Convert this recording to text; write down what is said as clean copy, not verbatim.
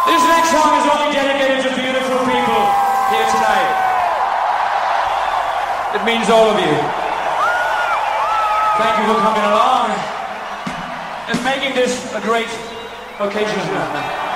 This next song is only dedicated to beautiful people here tonight. It means all of you. Thank you for coming along and making this a great occasion.